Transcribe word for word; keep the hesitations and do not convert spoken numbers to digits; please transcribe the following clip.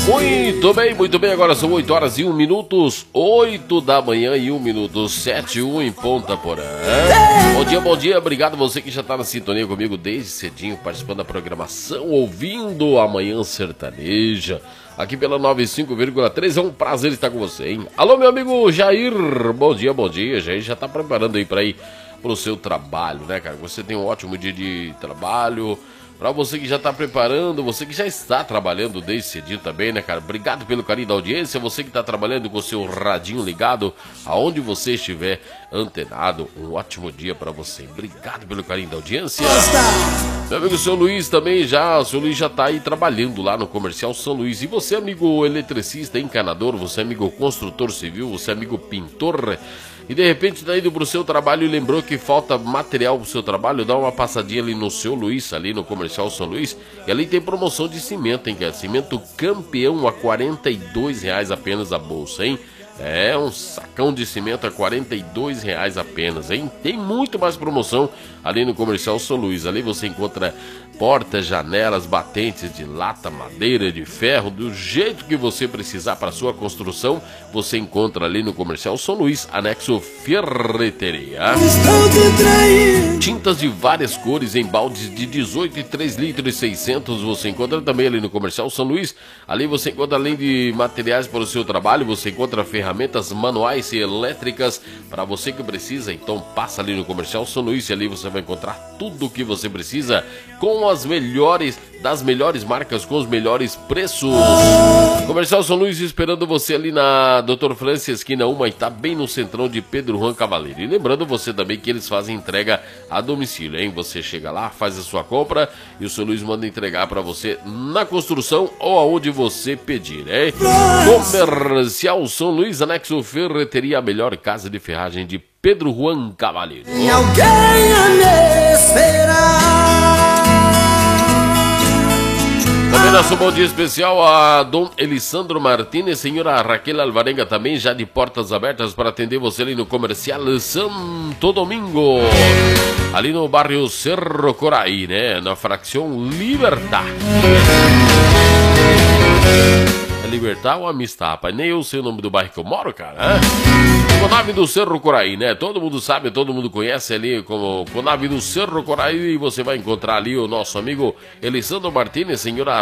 Muito bem, muito bem, agora são oito horas e um minutos, oito da manhã e um minuto, sete e um em Ponta Porã. Bom dia, bom dia, obrigado você que já está na sintonia comigo desde cedinho, participando da programação, ouvindo a Manhã Sertaneja, aqui pela noventa e cinco vírgula três, é um prazer estar com você, hein? Alô, meu amigo Jair, bom dia, bom dia, Jair já está preparando aí para ir pro seu trabalho, né, cara? Você tem um ótimo dia de trabalho. Pra você que já tá preparando, você que já está trabalhando desde cedinho também, né, cara? Obrigado pelo carinho da audiência. Você que tá trabalhando com o seu radinho ligado, aonde você estiver antenado, um ótimo dia pra você. Obrigado pelo carinho da audiência. Meu amigo seu Luiz também já, o seu Luiz já tá aí trabalhando lá no Comercial São Luís. E você, amigo eletricista, encanador, você, amigo construtor civil, você, amigo pintor, e de repente tá indo pro seu trabalho e lembrou que falta material pro seu trabalho, dá uma passadinha ali no seu Luiz, ali no Comercial São Luís, e ali tem promoção de cimento, hein, cara? Cimento campeão a quarenta e dois reais apenas a bolsa, hein? É, um sacão de cimento a quarenta e dois reais apenas, hein? Tem muito mais promoção ali no Comercial São Luís. Ali você encontra portas, janelas, batentes de lata, madeira, de ferro, do jeito que você precisar para sua construção, você encontra ali no Comercial São Luís, anexo Ferreteria. Tintas de várias cores em baldes de dezoito e três litros e seiscentos, você encontra também ali no Comercial São Luís. Ali você encontra, além de materiais para o seu trabalho, você encontra ferramentas manuais e elétricas para você que precisa. Então passa ali no Comercial São Luís e ali você vai encontrar tudo o que você precisa com as melhores, das melhores marcas, com os melhores preços. Comercial São Luís esperando você ali na doutor França, esquina um, Maitá, bem no centrão de Pedro Juan Cavaleiro. E lembrando você também que eles fazem entrega a domicílio, hein? Você chega lá, faz a sua compra e o seu Luiz manda entregar para você na construção ou aonde você pedir, hein? Comercial São Luís, anexo Ferreteria, a melhor casa de ferragem de Pedro Juan Cavaleiro. Tem alguém a me esperar. Também nosso bom dia especial a Dom Elisandro Martínez, senhora Raquel Alvarenga, também já de portas abertas para atender você ali no Comercial Santo Domingo, ali no bairro Cerro Coraí, né, na fração Libertad. É Libertad ou Amistad, rapaz? Nem eu sei o nome do bairro que eu moro, cara, né? Conave do Cerro Coraí, né? Todo mundo sabe, todo mundo conhece ali como Conave do Cerro Coraí. E você vai encontrar ali o nosso amigo Elisandro Martínez, senhora